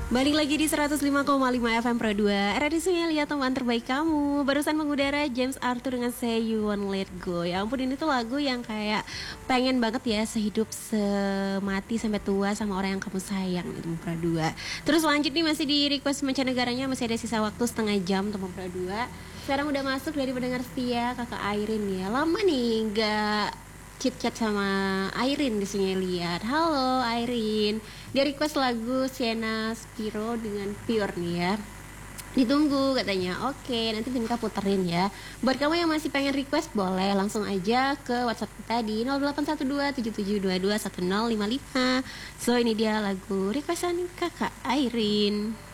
Balik lagi di 105,5 FM Pro 2 RRI Sungai Liat, teman terbaik kamu. Barusan mengudara James Arthur dengan Say You Won't Let Go. Ya ampun, ini tuh lagu yang kayak pengen banget ya sehidup semati sampai tua sama orang yang kamu sayang gitu, Pro 2. Terus lanjut nih, masih di request mancanegaranya. Masih ada sisa waktu setengah jam teman Pro 2. Sekarang udah masuk dari pendengar setia Kakak Airin ya. Lama nih gak chit-chat sama Airin di Sungai Liat. Halo Airin. Dia request lagu Sienna Spiro dengan Pure nih ya. Ditunggu katanya. Oke, nanti Vinka puterin ya. Buat kamu yang masih pengen request, boleh langsung aja ke WhatsApp kita di 081277221055. So ini dia lagu requestan Kakak Airin.